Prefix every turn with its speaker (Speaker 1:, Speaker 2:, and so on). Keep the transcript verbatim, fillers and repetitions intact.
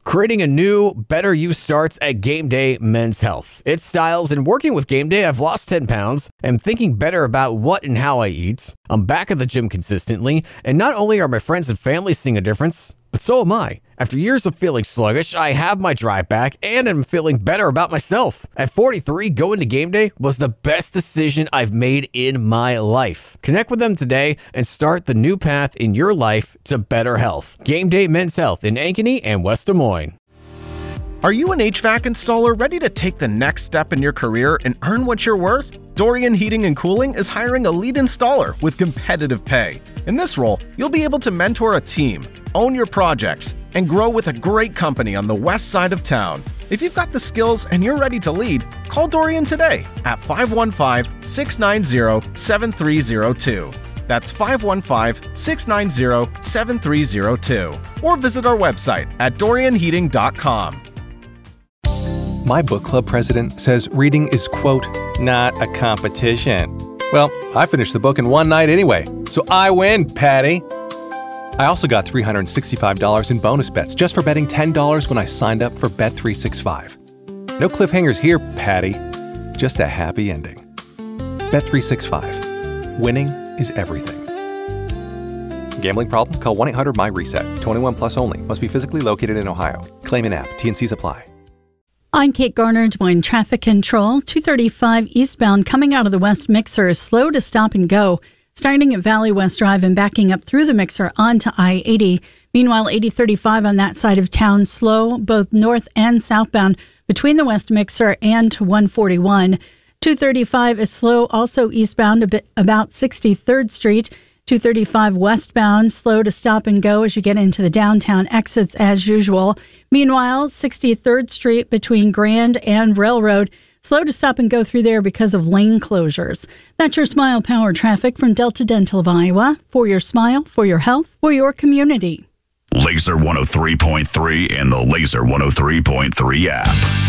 Speaker 1: Creating a new, better you starts at Game Day Men's Health. It's styles, and working with Game Day, I've lost ten pounds. I'm thinking better about what and how I eat. I'm back at the gym consistently, and not only are my friends and family seeing a difference, but so am I. After years of feeling sluggish, I have my drive back and am feeling better about myself. At forty-three, going to Game Day was the best decision I've made in my life. Connect with them today and start the new path in your life to better health. Game Day Men's Health in Ankeny and West Des Moines.
Speaker 2: Are you an H V A C installer ready to take the next step in your career and earn what you're worth? Dorian Heating and Cooling is hiring a lead installer with competitive pay. In this role, you'll be able to mentor a team, own your projects, and grow with a great company on the west side of town. If you've got the skills and you're ready to lead, call Dorian today at five one five, six nine zero, seven three zero two. That's five one five, six nine zero, seven three zero two. Or visit our website at dorian heating dot com.
Speaker 3: My book club president says reading is, quote, not a competition. Well, I finished the book in one night anyway, so I win, Patty. I also got three hundred sixty-five dollars in bonus bets just for betting ten dollars when I signed up for Bet three sixty-five. No cliffhangers here, Patty. Just a happy ending. Bet three sixty-five. Winning is everything. Gambling problem? Call one eight hundred M Y reset. twenty-one plus only. Must be physically located in Ohio. Claim in app. T and Cs apply.
Speaker 4: I'm Kate Garner, Des Moines Traffic Control. two thirty-five eastbound coming out of the West Mixer is slow to stop and go, starting at Valley West Drive and backing up through the Mixer onto I eighty. Meanwhile, eighty thirty-five on that side of town slow, both north and southbound between the West Mixer and to one forty-one. two thirty-five is slow also eastbound a bit about sixty-third Street. two thirty-five westbound, slow to stop and go as you get into the downtown exits as usual. Meanwhile, sixty-third Street between Grand and Railroad, slow to stop and go through there because of lane closures. That's your Smile Power traffic from Delta Dental of Iowa. For your smile, for your health, for your community.
Speaker 5: Laser one oh three point three and the Laser one oh three point three app.